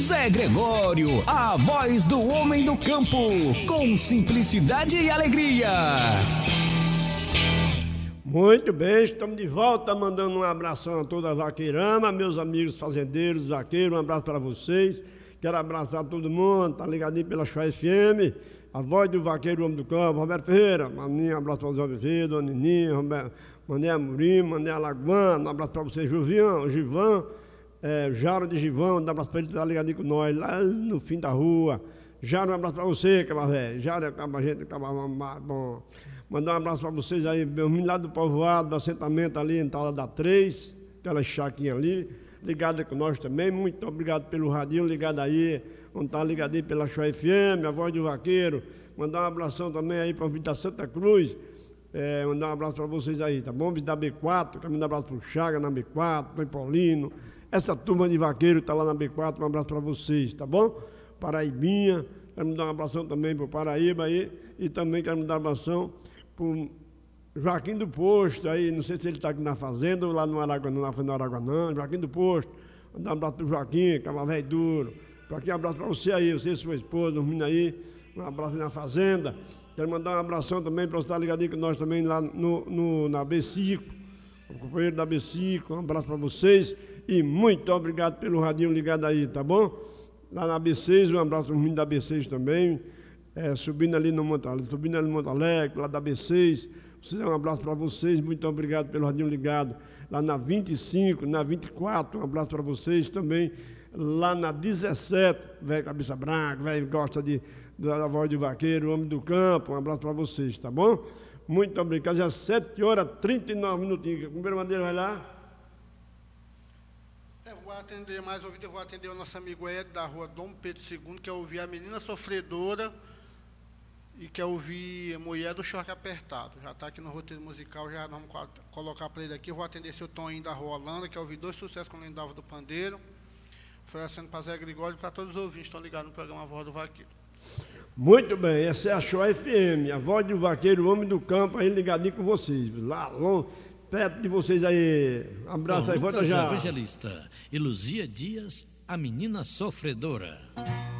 Zé Gregório, a voz do homem do campo, com simplicidade e alegria. Muito bem, estamos de volta, mandando um abração a toda a Vaqueirama, meus amigos fazendeiros, vaqueiros, um abraço para vocês. Quero abraçar todo mundo, tá ligadinho pela Show FM, a voz do vaqueiro, homem do campo, Roberto Ferreira, Maninho, um abraço para o Zé Ferreira, Dona Nininha, mandei a Murim, mandei a Lagoana, um abraço para você, Givan, Jaro de Givão, um abraço para ele, tá ligadinho com nós, lá no fim da rua. Jaro, um abraço para você, cabra velho, Jaro é cabra gente, cabra bom. Mandar um abraço para vocês aí, meu menino lá do povoado, do assentamento ali em Tala da 3, aquela chaquinha ali, ligada com nós também. Muito obrigado pelo radinho ligado aí, onde está ligadinho pela Show FM, a voz do vaqueiro. Mandar um abração também aí para o Vida Santa Cruz, mandar um abraço para vocês aí, tá bom? Vida B4, quero mandar um abraço para o Chaga na B4, para o Paulino, essa turma de vaqueiro está lá na B4, um abraço para vocês, tá bom? Paraibinha, quero mandar um abração também para o Paraíba aí, e também quero mandar um abração para o Joaquim do Posto, aí, não sei se ele está aqui na fazenda ou lá no Araguanã, na Fazenda Araguanã, Joaquim do Posto, mandar um abraço para o Joaquim, que é uma velho duro. Joaquim, um abraço para você aí, você e sua esposa, os meninos aí, um abraço aí na fazenda. Quero mandar um abração também para você estar ligadinho com nós também lá na B5, o companheiro da B5, um abraço para vocês e muito obrigado pelo radinho ligado aí, tá bom? Lá na B6, um abraço para os meninos da B6 também. Subindo ali no Monte Alegre, lá da B6, um abraço para vocês, muito obrigado pelo radinho ligado, lá na 25, na 24, um abraço para vocês também, lá na 17, velho cabeça branca, velho gosta da voz do vaqueiro, homem do campo, um abraço para vocês, tá bom? Muito obrigado, já 7h39 minutinhos, a primeira bandeira vai lá. Vou atender mais ouvido, eu vou atender o nosso amigo Ed, da rua Dom Pedro II, que é ouvir a Menina Sofredora, e quer ouvir Mulher do Choque Apertado. Já está aqui no roteiro musical, já vamos colocar para ele aqui. Eu vou atender seu Toninho da Rua Holanda, quer ouvir 2 sucessos com o Lindalva do Pandeiro. Oferecendo para Zé Gregório e para todos os ouvintes que estão ligados no programa A Voz do Vaqueiro. Muito bem, essa é a Show FM, a voz do vaqueiro, o homem do campo, aí ligadinho com vocês, lá longe, perto de vocês aí. Um abraço aí, volta já. Evangelista e Luzia Dias, a Menina Sofredora.